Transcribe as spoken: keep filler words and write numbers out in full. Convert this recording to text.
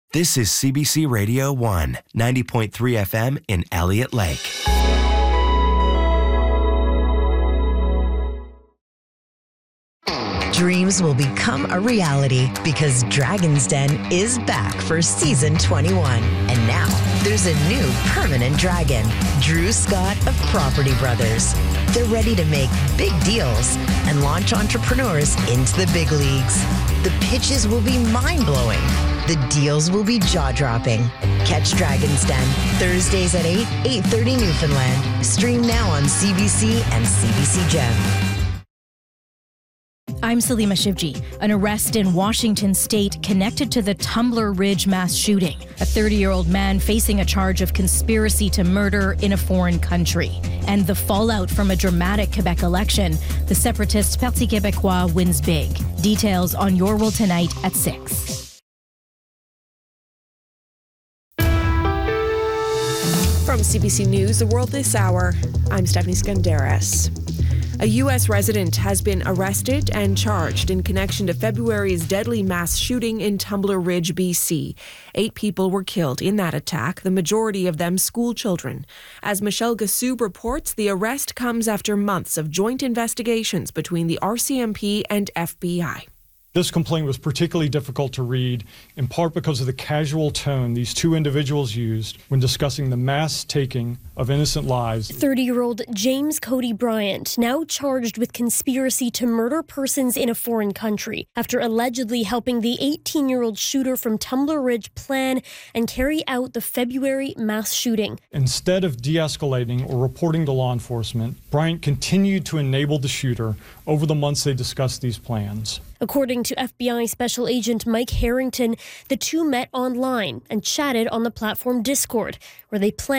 This is C B C Radio one, ninety point three F M in Elliott Lake. Dreams will become a reality because Dragon's Den is back for season twenty-one. And now there's a new permanent dragon, Drew Scott of Property Brothers. They're ready to make big deals and launch entrepreneurs into the big leagues. The pitches will be mind-blowing. The deals will be jaw-dropping. Catch Dragon's Den Thursdays at eight, eight thirty Newfoundland. Stream now on C B C and C B C Gem. I'm Salima Shivji. An arrest in Washington state connected to the Tumbler Ridge mass shooting. A thirty-year-old man facing a charge of conspiracy to murder in a foreign country. And the fallout from a dramatic Quebec election. The separatist Parti Québécois wins big. Details on Your World Tonight at six. From C B C News, The World This Hour, I'm Stephanie Skandaris. A U S resident has been arrested and charged in connection to February's deadly mass shooting in Tumbler Ridge, B C. Eight people were killed in that attack, the majority of them school children. As Michelle Gassoub reports, the arrest comes after months of joint investigations between the R C M P and F B I. This complaint was particularly difficult to read, in part because of the casual tone these two individuals used when discussing the mass taking of innocent lives. thirty-year-old James Cody Bryant, now charged with conspiracy to murder persons in a foreign country after allegedly helping the eighteen-year-old shooter from Tumbler Ridge plan and carry out the February mass shooting. Instead of de-escalating or reporting to law enforcement, Bryant continued to enable the shooter over the months they discussed these plans. According to F B I Special Agent Mike Harrington, the two met online and chatted on the platform Discord, where they planned